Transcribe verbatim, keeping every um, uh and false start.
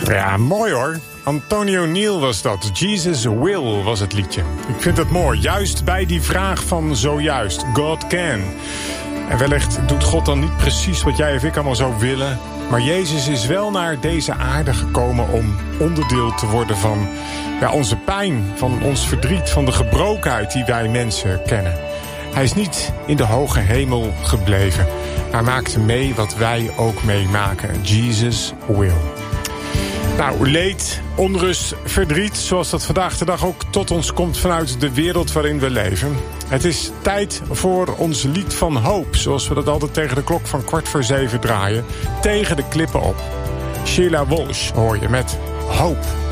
Ja, mooi hoor. Antonio Neal was dat. Jesus Will was het liedje. Ik vind het mooi. Juist bij die vraag van zojuist. God can. En wellicht doet God dan niet precies wat jij of ik allemaal zou willen. Maar Jezus is wel naar deze aarde gekomen om onderdeel te worden van ja, onze pijn, van ons verdriet, van de gebrokenheid die wij mensen kennen. Hij is niet in de hoge hemel gebleven, maar maakte mee wat wij ook meemaken. Jesus will. Nou, leed, onrust, verdriet, zoals dat vandaag de dag ook tot ons komt vanuit de wereld waarin we leven. Het is tijd voor ons lied van hoop, zoals we dat altijd tegen de klok van kwart voor zeven draaien. Tegen de klippen op. Sheila Walsh hoor je met Hoop.